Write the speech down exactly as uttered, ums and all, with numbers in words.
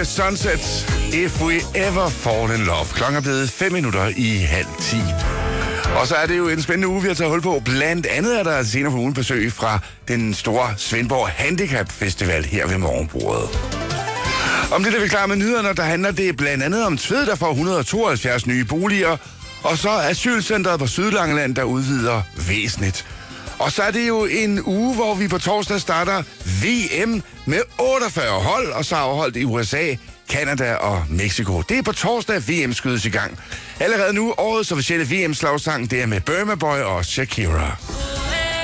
med Sunset, If We Ever Fall in Love. Klokken er blevet fem minutter i halv ti. Og så er det jo en spændende uge, vi har taget hul på. Blandt andet er der senere på ugen besøg fra den store Svendborg Handicap Festival her ved morgenbordet. Om det, der vi klar med nyhederne, der handler det blandt andet om Tved, der får et hundrede og tooghalvfjerds nye boliger, og så asylcentret på Sydlangeland, der udvider væsentligt. Og så er det jo en uge, hvor vi på torsdag starter V M med otteogfyrre hold, og så afholdt i U S A, Canada og Mexico. Det er på torsdag, V M skydes i gang. Allerede nu, årets officielle V M-slagsang, det er med Burma Boy og Shakira.